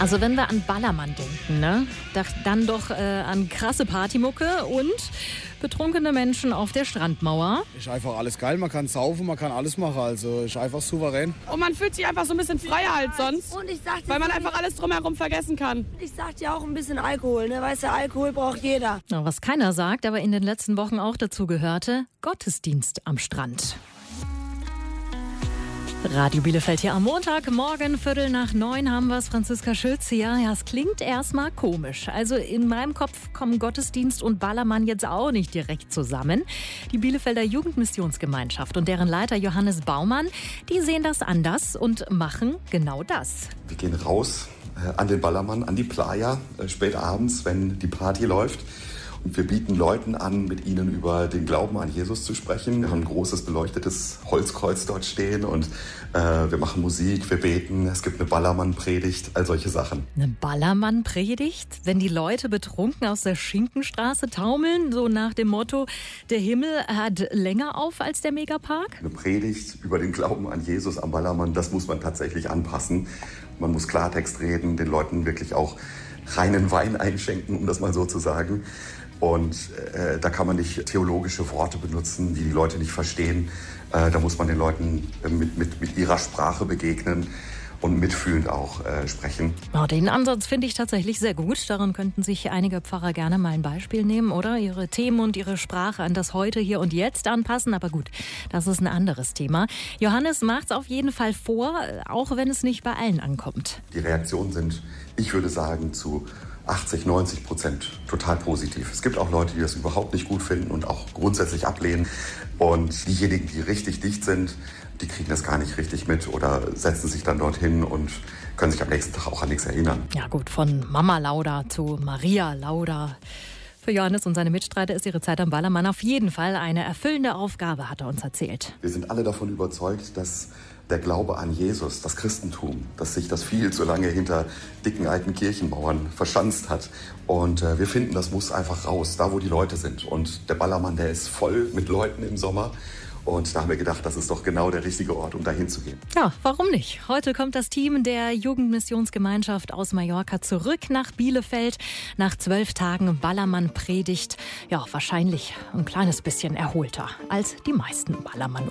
Also wenn wir an Ballermann denken, ne? Dann doch an krasse Partymucke und betrunkene Menschen auf der Strandmauer. Ist einfach alles geil, man kann saufen, man kann alles machen, also ist einfach souverän. Und man fühlt sich einfach so ein bisschen freier als sonst, und ich sag dir, weil man einfach alles drumherum vergessen kann. Ich sag dir auch ein bisschen Alkohol, ne? Weißt du, Alkohol braucht jeder. Na, was keiner sagt, aber in den letzten Wochen auch dazu gehörte, Gottesdienst am Strand. Radio Bielefeld hier am Montagmorgen, 8:45 haben wir es, Franziska Schütz hier. Ja, es klingt erstmal komisch. Also in meinem Kopf kommen Gottesdienst und Ballermann jetzt auch nicht direkt zusammen. Die Bielefelder Jugendmissionsgemeinschaft und deren Leiter Johannes Baumann, die sehen das anders und machen genau das. Wir gehen raus an den Ballermann, an die Playa, spät abends, wenn die Party läuft. Und wir bieten Leuten an, mit ihnen über den Glauben an Jesus zu sprechen. Wir haben ein großes beleuchtetes Holzkreuz dort stehen und wir machen Musik, wir beten, es gibt eine Ballermann-Predigt, all solche Sachen. Eine Ballermann-Predigt? Wenn die Leute betrunken aus der Schinkenstraße taumeln, so nach dem Motto, der Himmel hat länger auf als der Megapark? Eine Predigt über den Glauben an Jesus am Ballermann, das muss man tatsächlich anpassen. Man muss Klartext reden, den Leuten wirklich auch reinen Wein einschenken, um das mal so zu sagen. Und da kann man nicht theologische Worte benutzen, die die Leute nicht verstehen. Da muss man den Leuten mit ihrer Sprache begegnen und mitfühlend auch sprechen. Oh, den Ansatz finde ich tatsächlich sehr gut. Daran könnten sich einige Pfarrer gerne mal ein Beispiel nehmen, oder? Ihre Themen und ihre Sprache an das Heute, Hier und Jetzt anpassen. Aber gut, das ist ein anderes Thema. Johannes macht es auf jeden Fall vor, auch wenn es nicht bei allen ankommt. Die Reaktionen sind, ich würde sagen, zu 80-90% total positiv. Es gibt auch Leute, die das überhaupt nicht gut finden und auch grundsätzlich ablehnen. Und diejenigen, die richtig dicht sind, die kriegen das gar nicht richtig mit oder setzen sich dann dorthin und können sich am nächsten Tag auch an nichts erinnern. Ja gut, von Mama Lauda zu Maria Lauda. Für Johannes und seine Mitstreiter ist ihre Zeit am Ballermann auf jeden Fall eine erfüllende Aufgabe, hat er uns erzählt. Wir sind alle davon überzeugt, dass der Glaube an Jesus, das Christentum, dass sich das viel zu lange hinter dicken alten Kirchenmauern verschanzt hat. Und wir finden, das muss einfach raus, da wo die Leute sind. Und der Ballermann, der ist voll mit Leuten im Sommer. Und da haben wir gedacht, das ist doch genau der richtige Ort, um dahin zu gehen. Ja, warum nicht? Heute kommt das Team der Jugendmissionsgemeinschaft aus Mallorca zurück nach Bielefeld. Nach 12 Tagen Ballermann-Predigt. Ja, wahrscheinlich ein kleines bisschen erholter als die meisten Ballermann